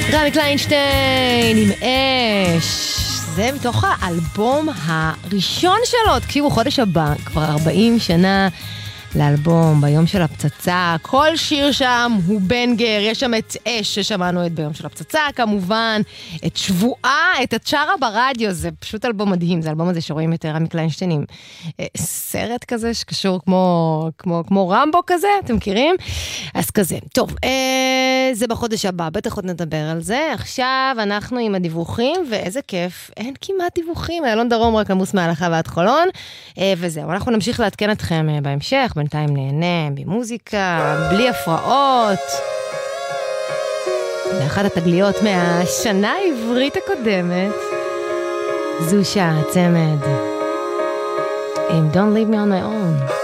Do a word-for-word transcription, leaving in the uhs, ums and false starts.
רמי קליינשטיין עם אש. זה מתוך האלבום הראשון שלו. תקשיבו, חודש הבא, כבר ארבעים שנה לאלבום, ביום של הפצצה. כל שיר שם הוא בנגר. יש שם את אש ששמענו את ביום של הפצצה, כמובן. את שבועה, את הצ'רה ברדיו. זה פשוט אלבום מדהים. זה אלבום הזה שרואים את רמי קליינשטיין עם סרט כזה שקשור כמו, כמו, כמו רמבו כזה, אתם מכירים? אז כזה. טוב, אה, זה בחודש הבא, בטח עוד נדבר על זה. עכשיו אנחנו עם הדיווחים, ואיזה כיף. אין כמעט דיווחים. אלון דרום רק עמוס מהלכה ועד חולון. אה, וזהו, אנחנו נמשיך להתקן אתכם אה, בהמשך. בינתיים נהנה במוזיקה, בלי הפרעות. ואחת התגליות מהשנה העברית הקודמת, זושה צמד עם Don't Leave Me On My Own.